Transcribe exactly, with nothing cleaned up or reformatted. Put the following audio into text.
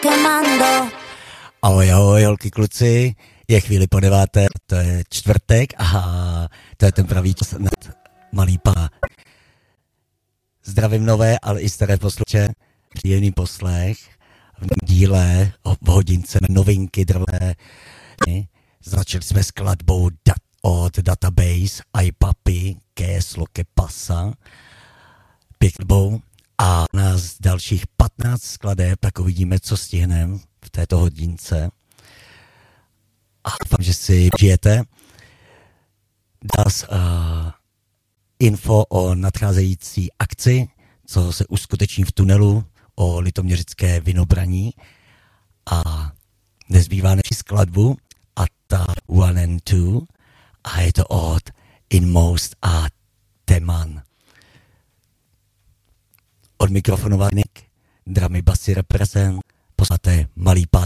quemando. Ahoj, ahoj, holky, kluci, je chvíli po deváté, to je čtvrtek a to je ten pravý čas nad malý pá. Zdravím nové, ale i staré posluchače, příjemný poslech v díle v hodince novinky drvé. Začali jsme skladbou dat, od Database, iPapi, Késlo, Kepasa, pěkbou a nás dalších patnáct skladeb, tak uvidíme, co stihneme v této hodince. A doufám, že si žijete. Das uh, info o nadcházející akci, co se uskuteční v tunelu o litoměřické vinobraní. A nezbývá než skladbu a ta One and Two a je to od Inmost a Teman. Od mikrofonu Varnik, dramy basy reprezent, posláte malý pán.